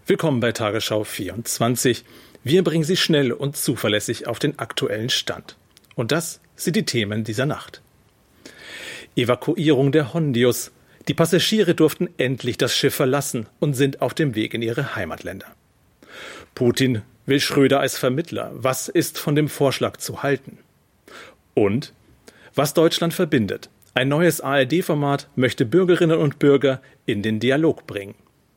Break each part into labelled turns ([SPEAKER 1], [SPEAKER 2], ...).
[SPEAKER 1] Willkommen bei Tagesschau 24. Wir bringen Sie schnell und zuverlässig auf den aktuellen Stand. Und das sind die Themen dieser Nacht. Evakuierung der Hondius. Die Passagiere durften endlich das Schiff verlassen und sind auf dem Weg in ihre Heimatländer. Putin will Schröder als Vermittler. Was ist von dem Vorschlag zu halten? Und was Deutschland verbindet. Ein neues ARD-Format möchte Bürgerinnen und Bürger in den Dialog bringen.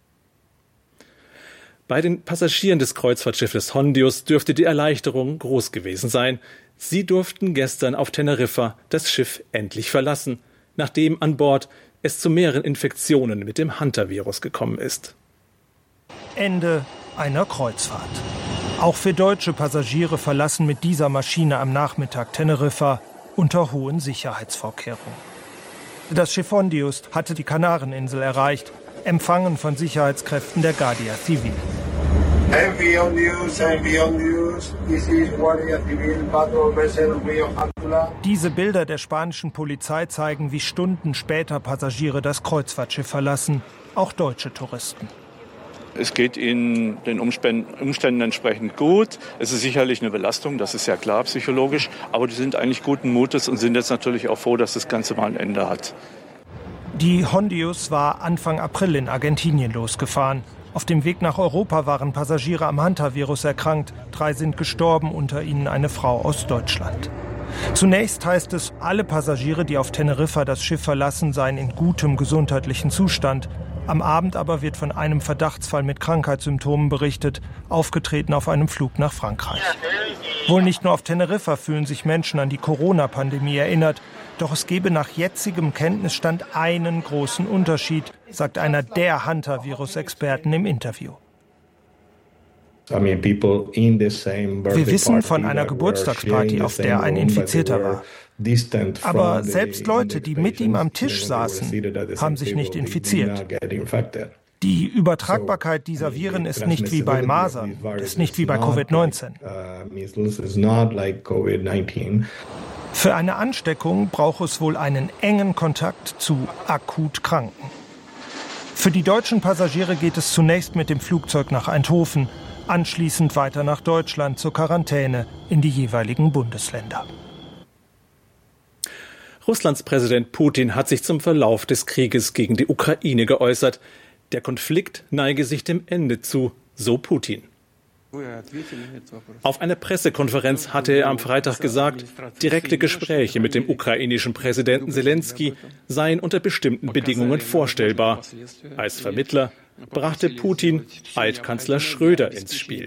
[SPEAKER 1] Bei den Passagieren des Kreuzfahrtschiffes Hondius dürfte die Erleichterung groß gewesen sein. Sie durften gestern auf Teneriffa das Schiff endlich verlassen, nachdem an Bord es zu mehreren Infektionen mit dem Hantavirus gekommen ist.
[SPEAKER 2] Ende einer Kreuzfahrt. Auch für deutsche Passagiere verlassen mit dieser Maschine am Nachmittag Teneriffa unter hohen Sicherheitsvorkehrungen. Das Schiff Hondius hatte die Kanareninsel erreicht, empfangen von Sicherheitskräften der Guardia Civil.
[SPEAKER 3] MV News, this is Guardia Civil patrol vessel Rio Hattula.
[SPEAKER 2] Diese Bilder der spanischen Polizei zeigen, wie Stunden später Passagiere das Kreuzfahrtschiff verlassen, auch deutsche Touristen.
[SPEAKER 4] Es geht ihnen den Umständen entsprechend gut. Es ist sicherlich eine Belastung, das ist ja klar psychologisch. Aber die sind eigentlich guten Mutes und sind jetzt natürlich auch froh, dass das Ganze mal ein Ende hat.
[SPEAKER 2] Die Hondius war Anfang April in Argentinien losgefahren. Auf dem Weg nach Europa waren Passagiere am Hantavirus erkrankt. 3 sind gestorben, unter ihnen eine Frau aus Deutschland. Zunächst heißt es, alle Passagiere, die auf Teneriffa das Schiff verlassen, seien in gutem gesundheitlichen Zustand. Am Abend aber wird von einem Verdachtsfall mit Krankheitssymptomen berichtet, aufgetreten auf einem Flug nach Frankreich. Wohl nicht nur auf Teneriffa fühlen sich Menschen an die Corona-Pandemie erinnert, doch es gebe nach jetzigem Kenntnisstand einen großen Unterschied, sagt einer der Hantavirus-Experten im Interview.
[SPEAKER 5] Wir
[SPEAKER 2] wissen von einer Geburtstagsparty, auf der ein Infizierter war. Aber selbst Leute, die mit ihm am Tisch saßen, haben sich nicht infiziert. Die Übertragbarkeit dieser Viren ist nicht wie bei Masern, ist nicht wie bei Covid-19. Für eine Ansteckung braucht es wohl einen engen Kontakt zu akut Kranken. Für die deutschen Passagiere geht es zunächst mit dem Flugzeug nach Eindhoven, anschließend weiter nach Deutschland zur Quarantäne in die jeweiligen Bundesländer.
[SPEAKER 1] Russlands Präsident Putin hat sich zum Verlauf des Krieges gegen die Ukraine geäußert. Der Konflikt neige sich dem Ende zu, so Putin. Auf einer Pressekonferenz hatte er am Freitag gesagt, direkte Gespräche mit dem ukrainischen Präsidenten Selenskyj seien unter bestimmten Bedingungen vorstellbar. Als Vermittler brachte Putin Altkanzler Schröder ins Spiel.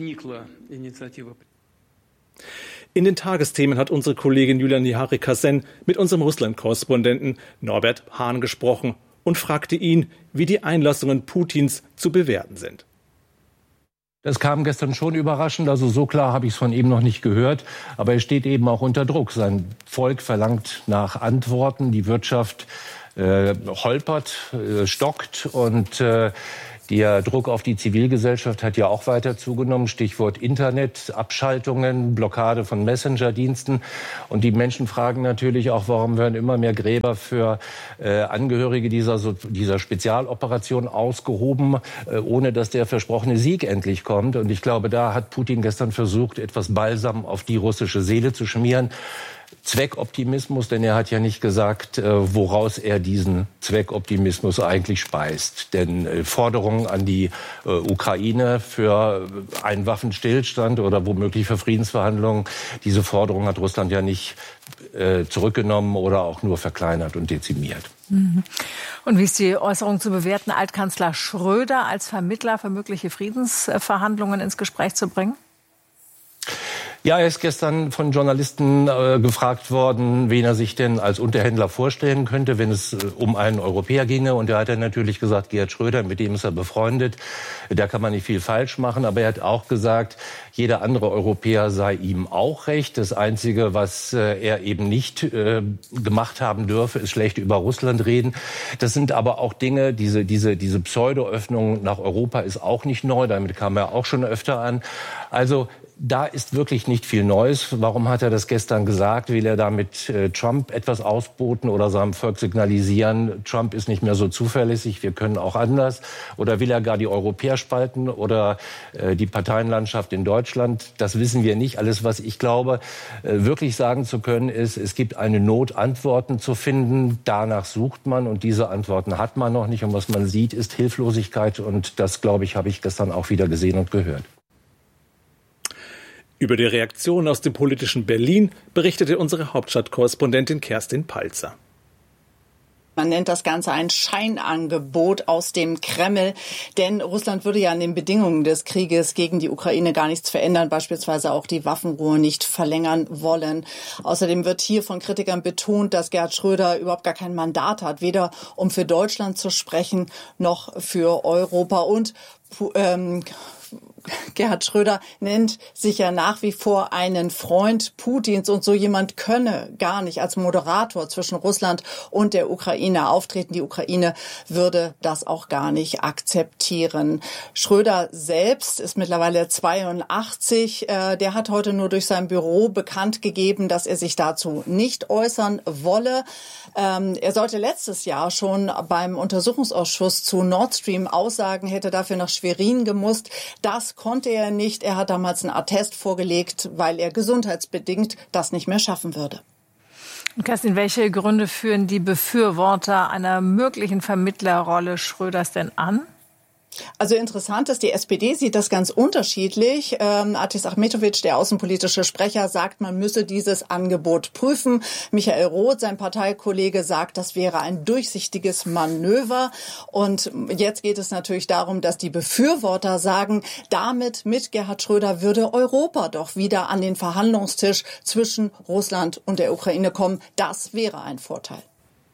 [SPEAKER 1] In den Tagesthemen hat unsere Kollegin Julia Nihari-Kasen mit unserem Russland-Korrespondenten Norbert Hahn gesprochen und fragte ihn, wie die Einlassungen Putins zu bewerten sind.
[SPEAKER 6] Das kam gestern schon überraschend, also so klar habe ich es von ihm noch nicht gehört. Aber er steht eben auch unter Druck. Sein Volk verlangt nach Antworten, die Wirtschaft holpert, stockt und der Druck auf die Zivilgesellschaft hat ja auch weiter zugenommen. Stichwort Internet, Abschaltungen, Blockade von Messenger-Diensten. Und die Menschen fragen natürlich auch, warum werden immer mehr Gräber für Angehörige dieser Spezialoperation ausgehoben, ohne dass der versprochene Sieg endlich kommt. Und ich glaube, da hat Putin gestern versucht, etwas Balsam auf die russische Seele zu schmieren. Zweckoptimismus, denn er hat ja nicht gesagt, woraus er diesen Zweckoptimismus eigentlich speist. Denn Forderungen an die Ukraine für einen Waffenstillstand oder womöglich für Friedensverhandlungen, diese Forderung hat Russland ja nicht zurückgenommen oder auch nur verkleinert und dezimiert.
[SPEAKER 7] Und wie ist die Äußerung zu bewerten, Altkanzler Schröder als Vermittler für mögliche Friedensverhandlungen ins Gespräch zu bringen?
[SPEAKER 6] Ja, er ist gestern von Journalisten gefragt worden, wen er sich denn als Unterhändler vorstellen könnte, wenn es um einen Europäer ginge. Und da hat er natürlich gesagt, Gerhard Schröder, mit dem ist er befreundet. Da kann man nicht viel falsch machen. Aber er hat auch gesagt, jeder andere Europäer sei ihm auch recht. Das Einzige, was er eben nicht gemacht haben dürfe, ist schlecht über Russland reden. Das sind aber auch Dinge, diese Pseudo-Öffnung nach Europa ist auch nicht neu. Damit kam er auch schon öfter an. Also da ist wirklich nicht viel Neues. Warum hat er das gestern gesagt? Will er damit Trump etwas ausboten oder seinem Volk signalisieren, Trump ist nicht mehr so zuverlässig, wir können auch anders? Oder will er gar die Europäer spalten oder die Parteienlandschaft in Deutschland? Das wissen wir nicht. Alles, was ich glaube, wirklich sagen zu können, ist, es gibt eine Not, Antworten zu finden. Danach sucht man und diese Antworten hat man noch nicht. Und was man sieht, ist Hilflosigkeit. Und das, glaube ich, habe ich gestern auch wieder gesehen und gehört.
[SPEAKER 1] Über die Reaktion aus dem politischen Berlin berichtete unsere Hauptstadtkorrespondentin Kerstin Palzer.
[SPEAKER 8] Man nennt das Ganze ein Scheinangebot aus dem Kreml, denn Russland würde ja an den Bedingungen des Krieges gegen die Ukraine gar nichts verändern, beispielsweise auch die Waffenruhe nicht verlängern wollen. Außerdem wird hier von Kritikern betont, dass Gerhard Schröder überhaupt gar kein Mandat hat, weder um für Deutschland zu sprechen noch für Europa. Und Gerhard Schröder nennt sich ja nach wie vor einen Freund Putins und so jemand könne gar nicht als Moderator zwischen Russland und der Ukraine auftreten. Die Ukraine würde das auch gar nicht akzeptieren. Schröder selbst ist mittlerweile 82. Der hat heute nur durch sein Büro bekannt gegeben, dass er sich dazu nicht äußern wolle. Er sollte letztes Jahr schon beim Untersuchungsausschuss zu Nord Stream aussagen, hätte dafür nach Schwerin gemusst. Das konnte er nicht. Er hat damals einen Attest vorgelegt, weil er gesundheitsbedingt das nicht mehr schaffen würde.
[SPEAKER 7] Kerstin, welche Gründe führen die Befürworter einer möglichen Vermittlerrolle Schröders denn an?
[SPEAKER 8] Also interessant ist, die SPD sieht das ganz unterschiedlich. Atis Achmetovic, der außenpolitische Sprecher, sagt, man müsse dieses Angebot prüfen. Michael Roth, sein Parteikollege, sagt, das wäre ein durchsichtiges Manöver. Und jetzt geht es natürlich darum, dass die Befürworter sagen, damit mit Gerhard Schröder würde Europa doch wieder an den Verhandlungstisch zwischen Russland und der Ukraine kommen. Das wäre ein Vorteil.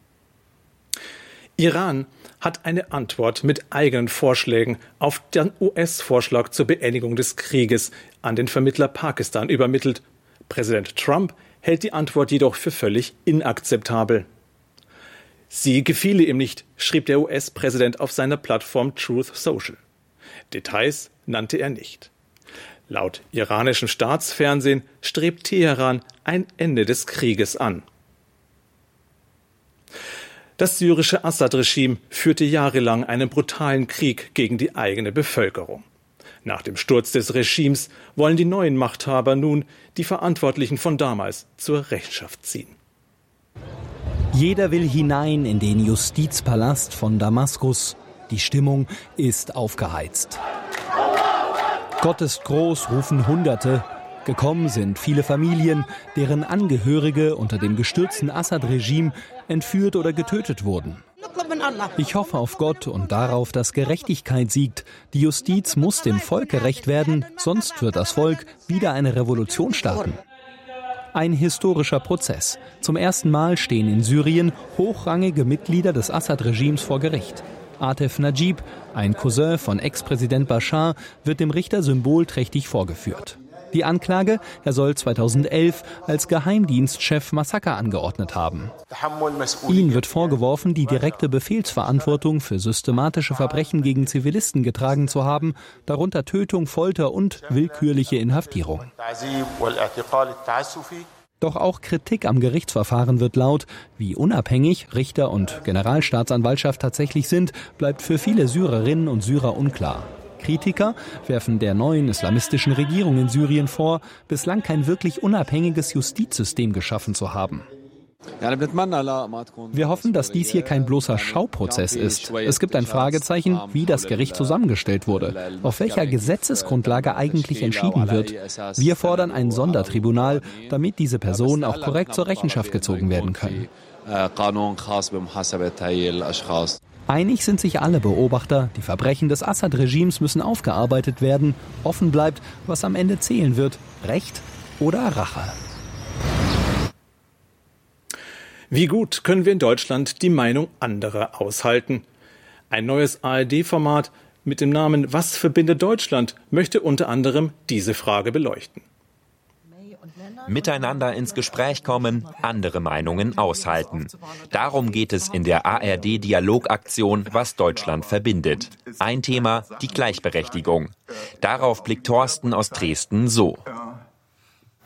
[SPEAKER 1] Iran hat eine Antwort mit eigenen Vorschlägen auf den US-Vorschlag zur Beendigung des Krieges an den Vermittler Pakistan übermittelt. Präsident Trump hält die Antwort jedoch für völlig inakzeptabel. Sie gefiele ihm nicht, schrieb der US-Präsident auf seiner Plattform Truth Social. Details nannte er nicht. Laut iranischem Staatsfernsehen strebt Teheran ein Ende des Krieges an. Das syrische Assad-Regime führte jahrelang einen brutalen Krieg gegen die eigene Bevölkerung. Nach dem Sturz des Regimes wollen die neuen Machthaber nun die Verantwortlichen von damals zur Rechenschaft ziehen.
[SPEAKER 9] Jeder will hinein in den Justizpalast von Damaskus. Die Stimmung ist aufgeheizt. Gott ist groß, rufen Hunderte. Gekommen sind viele Familien, deren Angehörige unter dem gestürzten Assad-Regime entführt oder getötet wurden. Ich hoffe auf Gott und darauf, dass Gerechtigkeit siegt. Die Justiz muss dem Volk gerecht werden, sonst wird das Volk wieder eine Revolution starten. Ein historischer Prozess. Zum ersten Mal stehen in Syrien hochrangige Mitglieder des Assad-Regimes vor Gericht. Atef Najib, ein Cousin von Ex-Präsident Bashar, wird dem Richter symbolträchtig vorgeführt. Die Anklage, er soll 2011 als Geheimdienstchef Massaker angeordnet haben. Ihm wird vorgeworfen, die direkte Befehlsverantwortung für systematische Verbrechen gegen Zivilisten getragen zu haben, darunter Tötung, Folter und willkürliche Inhaftierung. Doch auch Kritik am Gerichtsverfahren wird laut. Wie unabhängig Richter und Generalstaatsanwaltschaft tatsächlich sind, bleibt für viele Syrerinnen und Syrer unklar. Kritiker werfen der neuen islamistischen Regierung in Syrien vor, bislang kein wirklich unabhängiges Justizsystem geschaffen zu haben. Wir hoffen, dass dies hier kein bloßer Schauprozess ist. Es gibt ein Fragezeichen, wie das Gericht zusammengestellt wurde, auf welcher Gesetzesgrundlage eigentlich entschieden wird. Wir fordern ein Sondertribunal, damit diese Personen auch korrekt zur Rechenschaft gezogen werden können. Einig sind sich alle Beobachter, die Verbrechen des Assad-Regimes müssen aufgearbeitet werden. Offen bleibt, was am Ende zählen wird, Recht oder Rache.
[SPEAKER 1] Wie gut können wir in Deutschland die Meinung anderer aushalten? Ein neues ARD-Format mit dem Namen »Was verbindet Deutschland?« möchte unter anderem diese Frage beleuchten.
[SPEAKER 10] Miteinander ins Gespräch kommen, andere Meinungen aushalten. Darum geht es in der ARD-Dialogaktion »Was Deutschland verbindet«. Ein Thema, die Gleichberechtigung. Darauf blickt Thorsten aus Dresden so.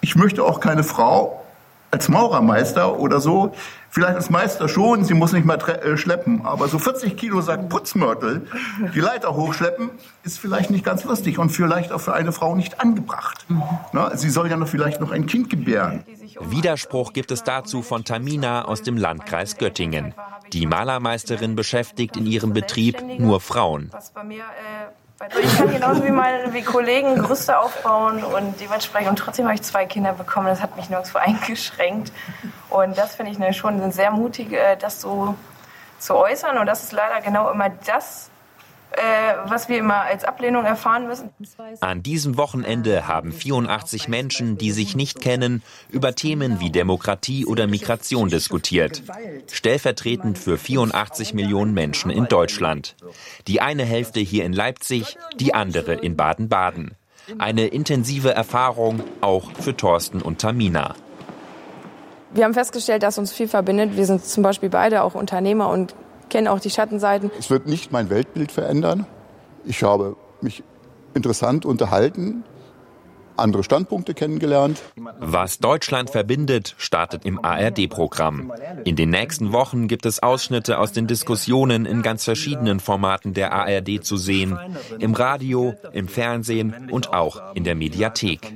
[SPEAKER 11] Ich möchte auch keine Frau als Maurermeister oder so, vielleicht als Meister schon, sie muss nicht mal schleppen, aber so 40 Kilo Sack Putzmörtel, die Leiter hochschleppen, ist vielleicht nicht ganz lustig und vielleicht auch für eine Frau nicht angebracht. Na, sie soll ja vielleicht noch ein Kind gebären.
[SPEAKER 10] Widerspruch gibt es dazu von Tamina aus dem Landkreis Göttingen. Die Malermeisterin beschäftigt in ihrem Betrieb nur Frauen.
[SPEAKER 12] Ich kann genauso wie Kollegen Gerüste aufbauen und dementsprechend, und trotzdem habe ich 2 Kinder bekommen. Das hat mich nirgendwo eingeschränkt. Und das finde ich schon sehr mutig, das so zu äußern. Und das ist leider genau immer das, was wir immer als Ablehnung erfahren müssen.
[SPEAKER 10] An diesem Wochenende haben 84 Menschen, die sich nicht kennen, über Themen wie Demokratie oder Migration diskutiert. Stellvertretend für 84 Millionen Menschen in Deutschland. Die eine Hälfte hier in Leipzig, die andere in Baden-Baden. Eine intensive Erfahrung auch für Thorsten und Tamina.
[SPEAKER 12] Wir haben festgestellt, dass uns viel verbindet. Wir sind zum Beispiel beide auch Unternehmer und kennen auch die Schattenseiten.
[SPEAKER 11] Es wird nicht mein Weltbild verändern. Ich habe mich interessant unterhalten, andere Standpunkte kennengelernt.
[SPEAKER 10] Was Deutschland verbindet, startet im ARD-Programm. In den nächsten Wochen gibt es Ausschnitte aus den Diskussionen in ganz verschiedenen Formaten der ARD zu sehen. Im Radio, im Fernsehen und auch in der Mediathek.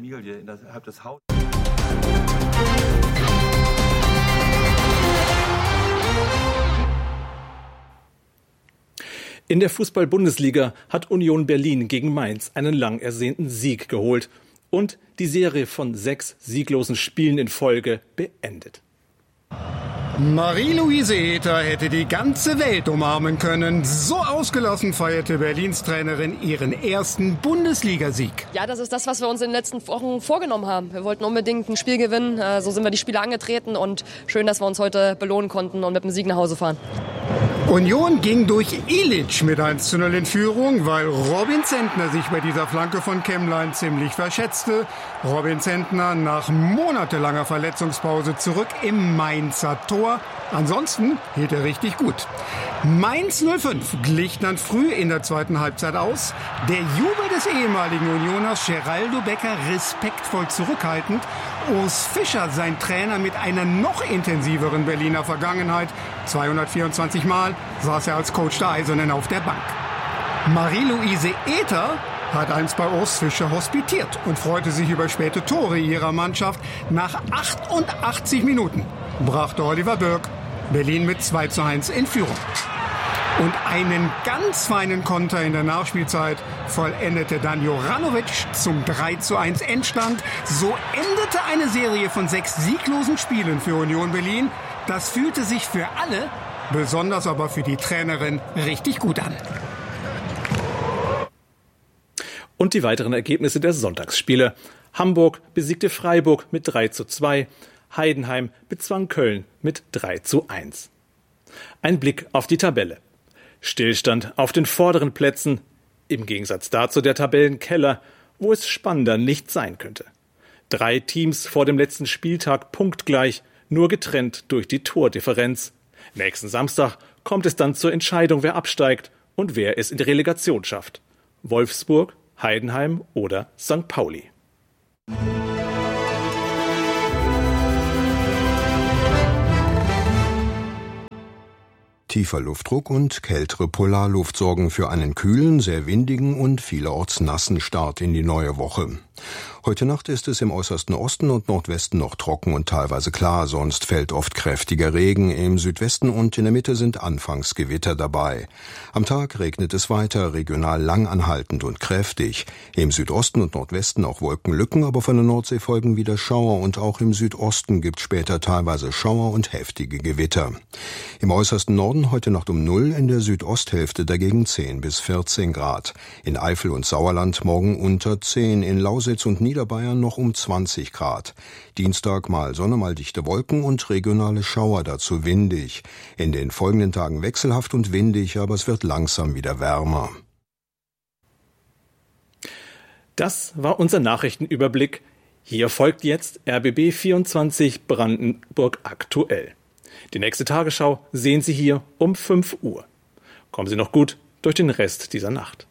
[SPEAKER 1] In der Fußball-Bundesliga hat Union Berlin gegen Mainz einen lang ersehnten Sieg geholt und die Serie von 6 sieglosen Spielen in Folge beendet.
[SPEAKER 13] Marie-Louise Ether hätte die ganze Welt umarmen können. So ausgelassen feierte Berlins Trainerin ihren ersten Bundesligasieg.
[SPEAKER 14] Ja, das ist das, was wir uns in den letzten Wochen vorgenommen haben. Wir wollten unbedingt ein Spiel gewinnen. So sind wir die Spiele angetreten und schön, dass wir uns heute belohnen konnten und mit dem Sieg nach Hause fahren.
[SPEAKER 13] Union ging durch Ilic mit 1:0 in Führung, weil Robin Zentner sich bei dieser Flanke von Kemmlein ziemlich verschätzte. Robin Zentner nach monatelanger Verletzungspause zurück im Mainzer Tor. Ansonsten hielt er richtig gut. Mainz 05 glich dann früh in der zweiten Halbzeit aus. Der Jubel des ehemaligen Unioners Geraldo Becker respektvoll zurückhaltend. Urs Fischer, sein Trainer mit einer noch intensiveren Berliner Vergangenheit. 224 Mal saß er als Coach der Eisernen auf der Bank. Marie-Louise Ether hat einst bei Urs Fischer hospitiert und freute sich über späte Tore ihrer Mannschaft. Nach 88 Minuten brachte Oliver Bürk Berlin mit 2:1 in Führung. Und einen ganz feinen Konter in der Nachspielzeit vollendete dann Juranovic zum 3:1 Endstand. So endete eine Serie von 6 sieglosen Spielen für Union Berlin. Das fühlte sich für alle, besonders aber für die Trainerin, richtig gut an.
[SPEAKER 1] Und die weiteren Ergebnisse der Sonntagsspiele. Hamburg besiegte Freiburg mit 3:2. Heidenheim bezwang Köln mit 3:1. Ein Blick auf die Tabelle. Stillstand auf den vorderen Plätzen, im Gegensatz dazu der Tabellenkeller, wo es spannender nicht sein könnte. 3 Teams vor dem letzten Spieltag punktgleich, nur getrennt durch die Tordifferenz. Nächsten Samstag kommt es dann zur Entscheidung, wer absteigt und wer es in die Relegation schafft. Wolfsburg, Heidenheim oder St. Pauli.
[SPEAKER 15] Tiefer Luftdruck und kältere Polarluft sorgen für einen kühlen, sehr windigen und vielerorts nassen Start in die neue Woche. Heute Nacht ist es im äußersten Osten und Nordwesten noch trocken und teilweise klar, sonst fällt oft kräftiger Regen. Im Südwesten und in der Mitte sind anfangs Gewitter dabei. Am Tag regnet es weiter, regional langanhaltend und kräftig. Im Südosten und Nordwesten auch Wolkenlücken, aber von der Nordsee folgen wieder Schauer und auch im Südosten gibt später teilweise Schauer und heftige Gewitter. Im äußersten Norden heute Nacht um 0, in der Südosthälfte dagegen 10 bis 14 Grad. In Eifel und Sauerland morgen unter 10, in Lausitz und Niederbayern noch um 20 Grad. Dienstag mal Sonne, mal dichte Wolken und regionale Schauer, dazu windig. In den folgenden Tagen wechselhaft und windig, aber es wird langsam wieder wärmer.
[SPEAKER 1] Das war unser Nachrichtenüberblick. Hier folgt jetzt RBB 24 Brandenburg aktuell. Die nächste Tagesschau sehen Sie hier um 5 Uhr. Kommen Sie noch gut durch den Rest dieser Nacht.